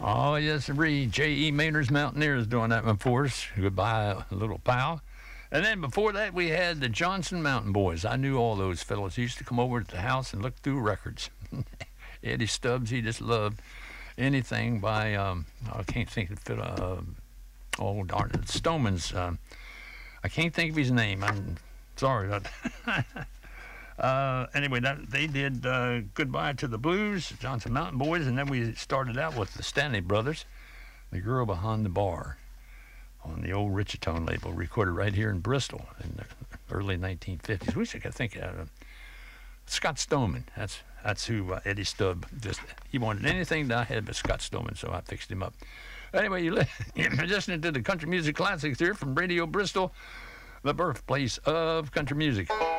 Oh, yes, sirree. J.E. Maynard's Mountaineers doing that one for us. Goodbye, little pal. And then before that, we had the Johnson Mountain Boys. I knew all those fellows. He used to come over to the house and look through records. Eddie Stubbs, he just loved anything by, I can't think of it, oh, darn it, Stoneman's. I can't think of his name. I'm sorry. Anyway, they did Goodbye to the Blues, Johnson Mountain Boys, and then we started out with the Stanley Brothers, The Girl Behind the Bar, on the old Richatone label, recorded right here in Bristol in the early 1950s. Wish I could think of Scott Stoneman. That's who Eddie Stubb he wanted anything that I had but Scott Stoneman, so I fixed him up. Anyway, you're listening to the Country Music Classics here from Radio Bristol, the birthplace of country music.